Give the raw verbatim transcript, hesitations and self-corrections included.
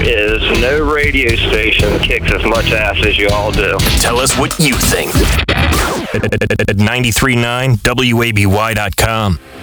is no radio station kicks as much ass as you all do. Tell us what you think at ninety-three point nine W A B Y dot com.